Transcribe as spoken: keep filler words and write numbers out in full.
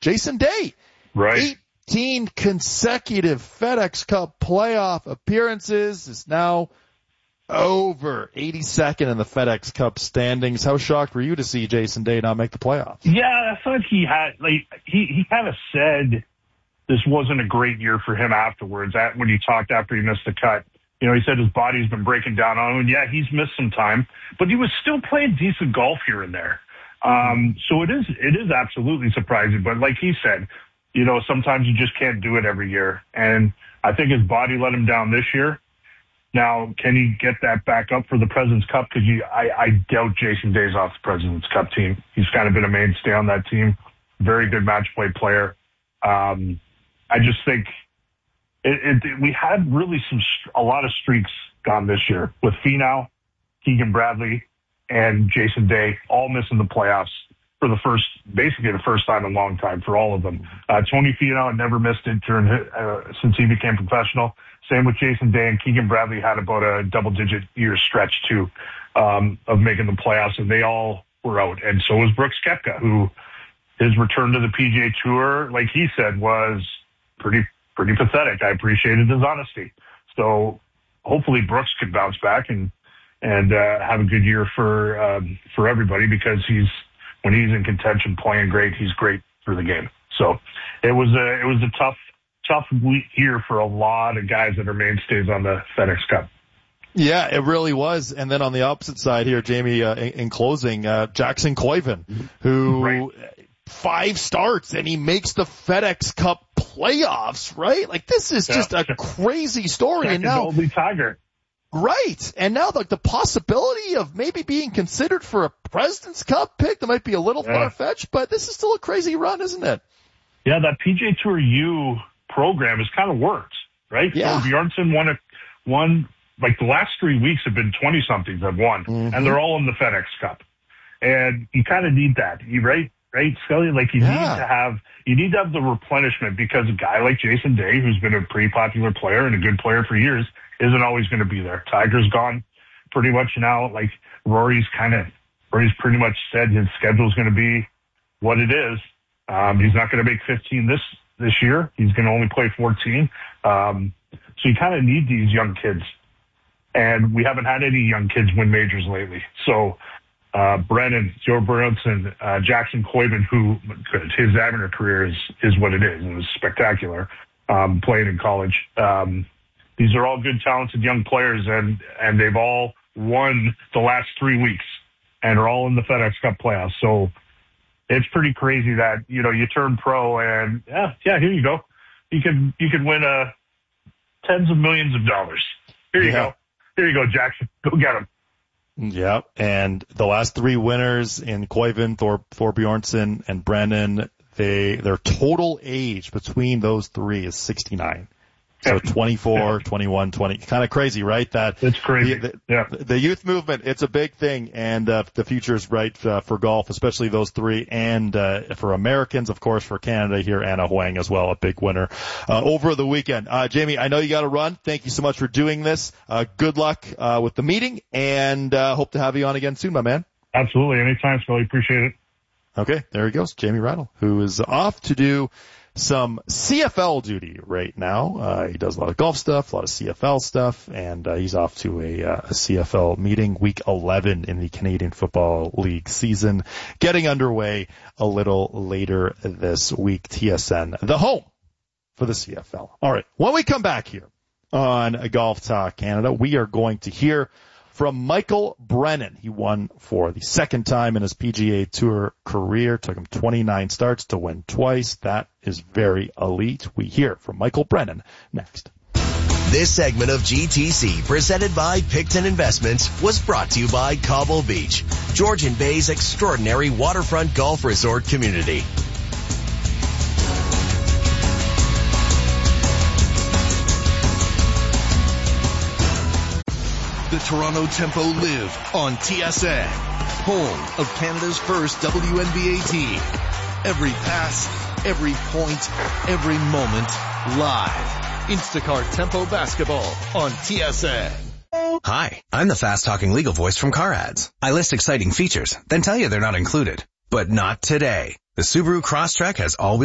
Jason Day. Right. eighteen consecutive FedEx Cup playoff appearances, is now over eighty-second in the FedEx Cup standings. How shocked were you to see Jason Day not make the playoffs? Yeah, I thought he had, like, he, he kind of said this wasn't a great year for him afterwards. That, when he talked after he missed the cut, you know, he said his body's been breaking down on him. And yeah, he's missed some time, but he was still playing decent golf here and there. Um, so it is, it is absolutely surprising. But like he said, you know, sometimes you just can't do it every year. And I think his body let him down this year. Now, can he get that back up for the President's Cup? Because I, I doubt Jason Day's off the President's Cup team. He's kind of been a mainstay on that team. Very good match play player. Um, I just think it, it, we had really some a lot of streaks gone this year with Finau, Keegan Bradley, and Jason Day all missing the playoffs for the first, basically the first time in a long time for all of them. Uh, Tony Finau had never missed it during, uh, since he became professional. Same with Jason Day, and Keegan Bradley had about a double-digit year stretch, too, um, of making the playoffs, and they all were out. And so was Brooks Koepka, who his return to the P G A Tour, like he said, was pretty pretty pathetic. I appreciated his honesty. So hopefully Brooks could bounce back and and uh, have a good year for um, for everybody, because he's when he's in contention playing great, he's great for the game. So it was a it was a tough. tough week here for a lot of guys that are mainstays on the FedEx Cup. Yeah, it really was. And then on the opposite side here, Jamie, uh, in, in closing, uh, Jackson Koiven, who right. five starts and he makes the FedEx Cup playoffs, right? Like, this is yeah. just a crazy story. Second and now, only Tiger. Right. And now like the possibility of maybe being considered for a President's Cup pick, that might be a little yeah. far-fetched, but this is still a crazy run, isn't it? Yeah, that P G A Tour U program has kind of worked, right? Yeah. So Bjornsson won a, won, like the last three weeks have been twenty-somethings have won, mm-hmm. and they're all in the FedEx Cup. And you kind of need that, you right? Right, Scully? Like you yeah. need to have, you need to have the replenishment, because a guy like Jason Day, who's been a pretty popular player and a good player for years, isn't always going to be there. Tiger's gone pretty much now. Like Rory's kind of, Rory's pretty much said his schedule is going to be what it is. Um, he's not going to make fifteen this this year. He's going to only play fourteen. Um, so you kind of need these young kids. And we haven't had any young kids win majors lately. So, uh, Brennan, Joe Bernson, uh, Jackson Koiven, who his amateur career is, is what it is. It was spectacular, um, playing in college. Um, these are all good, talented young players, and, and they've all won the last three weeks and are all in the FedEx Cup playoffs. So, it's pretty crazy that, you know, you turn pro and yeah, yeah, here you go. You could, you could win, uh, tens of millions of dollars. Here you yeah. go. Here you go, Jackson. Go get them. Yeah. And the last three winners in Koiven, Thor, Thor Bjornsson, and Brennan, they, their total age between those three is sixty-nine. So twenty-four, twenty-one, twenty, kind of crazy, right? That it's crazy. The, the, yeah. the youth movement, it's a big thing, and uh, the future is bright uh, for golf, especially those three, and uh, for Americans, of course, for Canada here, Anna Huang as well, a big winner uh, over the weekend. Uh, Jamie, I know you got to run. Thank you so much for doing this. Uh, good luck uh, with the meeting, and uh, hope to have you on again soon, my man. Absolutely, anytime, Scully. Appreciate it. Okay, there he goes, Jamie Rattle, who is off to do some C F L duty right now. Uh, he does a lot of golf stuff, a lot of C F L stuff, and uh, he's off to a, uh, a C F L meeting, week eleven in the Canadian Football League season, getting underway a little later this week. T S N, the home for the C F L. All right, when we come back here on Golf Talk Canada, we are going to hear from Michael Brennan. He won for the second time in his P G A Tour career. Took him twenty-nine starts to win twice. That is very elite. We hear from Michael Brennan next. This segment of G T C, presented by Picton Investments, was brought to you by Cobble Beach, Georgian Bay's extraordinary waterfront golf resort community. The Toronto Tempo live on T S N, home of Canada's first W N B A team. Every pass, every point, every moment, live. Instacart Tempo Basketball on T S N. Hi, I'm the fast-talking legal voice from Car Ads. I list exciting features, then tell you they're not included. But not today. The Subaru Crosstrek has always